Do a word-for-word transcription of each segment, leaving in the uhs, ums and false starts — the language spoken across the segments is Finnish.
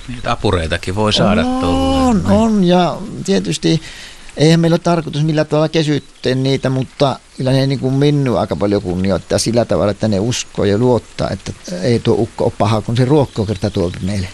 Niitä apureitakin voi saada tuolla. On, on, ja tietysti eihän meillä ole tarkoitus millä tavalla kesyttää niitä, mutta kyllä ne niin kuin minua aika paljon kunnioittaa sillä tavalla, että ne uskoo ja luottaa, että ei tuo ukko ole paha, kun se ruokkoo kertaa tuolta meille.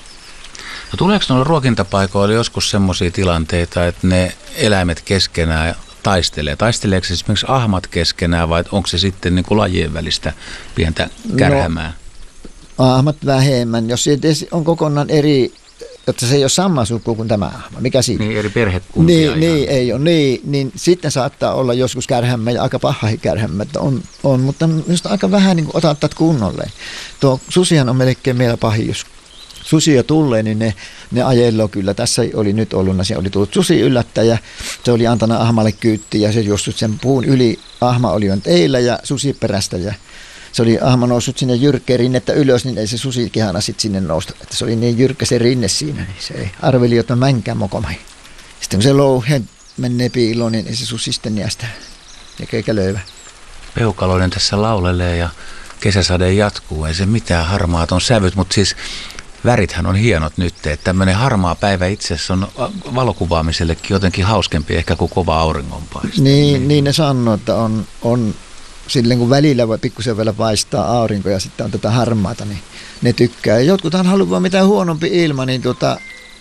No tuleeko noilla ruokintapaikoilla joskus semmoisia tilanteita, että ne eläimet keskenään taistelee? Taisteleeko se esimerkiksi ahmat keskenään vai onko se sitten niin kuin lajien välistä pientä kärhämää? No, ahmat vähemmän. Jos se on kokonaan eri, että se ei ole sama suku kuin tämä ahma. Mikä siinä? Niin, eri perhekuntia. Niin, niin ei ole. Niin, niin sitten saattaa olla joskus kärhämmä ja aika pahahi kärhämmä. On, on, mutta minusta aika vähän niin otattat kunnolle. Tuo susihan on melkein meillä pahin, jos susia tulee, niin ne, ne ajello kyllä. Tässä oli nyt ollut, se oli tullut susi yllättäjä. Se oli antanut ahmalle kyyttiä ja se juossut sen puun yli. Ahma oli on teillä ja susi perästä. Ja se oli ahma noussut sinne jyrkkeen rinnettä ylös, niin ei se susi kehana sitten sinne nousta. Että se oli niin jyrkkä se rinne siinä, niin se ei arveli, että mänkään mokomai. Sitten kun se louhe menee piiloon, niin ei se susi sitten niästä eikä löyvä. Peukaloinen tässä laulelee ja kesäsade jatkuu. Ei se mitään harmaat on sävyt, mutta siis värithän on hienot nyt, että tämmöinen harmaa päivä itse asiassa on valokuvaamisellekin jotenkin hauskempi ehkä kuin kova auringonpaiste. Niin, niin ne sanoo, että on, on silleen kun välillä voi pikkusen vielä paistaa aurinko ja sitten on tätä harmaata, niin ne tykkää. Ja jotkuthan haluaa mitään huonompi ilma, niin tuota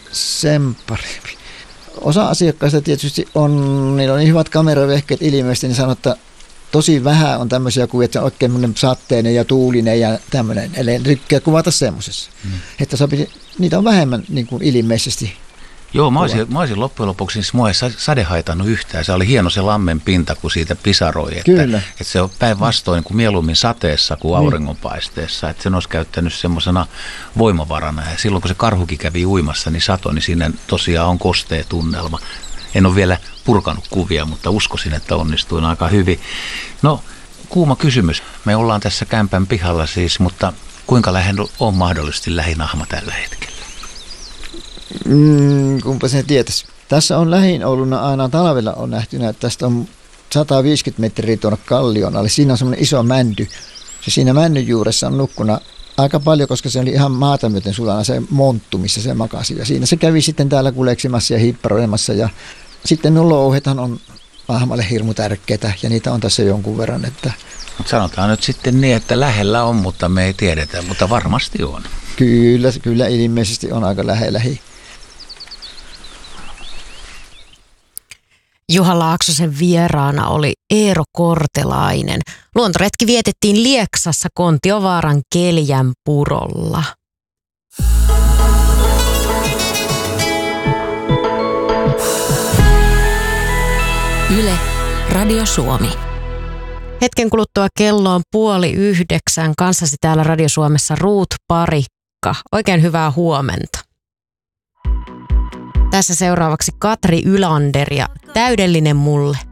sen parempi. Osa asiakkaista tietysti on, niillä on niin hyvät kameravehkeet ilmeisesti, niin sanoo, että tosi vähän on tämmöisiä kuvia, että se on oikein sateinen ja tuulinen ja tämmöinen. Eli tykkää kuvata semmoisessa. Hmm. Että sopi, niitä on vähemmän niin kuin ilmeisesti. Joo, mä olisin, mä olisin loppujen lopuksi, niin mua ei sade haitannut yhtään. Se oli hieno se lammen pinta, kun siitä pisaroi. Että, Kyllä. Että se on päinvastoin kuin mieluummin sateessa kuin auringonpaisteessa. Että sen olisi käyttänyt semmoisena voimavarana. Ja silloin kun se karhukin kävi uimassa, niin sato, niin siinä tosiaan on kostea tunnelma. En ole vielä purkanut kuvia, mutta uskoisin, että onnistuin aika hyvin. No, kuuma kysymys. Me ollaan tässä kämpän pihalla siis, mutta kuinka lähellä on mahdollisesti lähin ahma tällä hetkellä? Mm, kumpa sen tietäisi. Tässä on lähin Ouluna aina talvella on nähtynä, että tästä on sata viisikymmentä metriä tuonne kallion alle. Siinä on semmoinen iso mänty. Se siinä männyn juuressa on nukkuna aika paljon, koska se oli ihan maata myöten sulana se monttu, missä se makasi. Ja siinä se kävi sitten täällä kuleksimassa ja hipparoimassa. Ja sitten nuo louhethan on ahmalle hirmu tärkeitä ja niitä on tässä jonkun verran. Että Mutta sanotaan nyt sitten niin, että lähellä on, mutta me ei tiedetä, mutta varmasti on. Kyllä, kyllä ilmeisesti on aika lähellä. Juha Laaksosen vieraana oli Eero Kortelainen. Luontoretki vietettiin Lieksassa Kontiovaaran Keljän purolla. Yle, Radio Suomi. Hetken kuluttua kello on puoli yhdeksän. Kanssasi täällä Radio Suomessa Ruut Parikka. Oikein hyvää huomenta. Tässä seuraavaksi Katri Ylander ja Täydellinen mulle.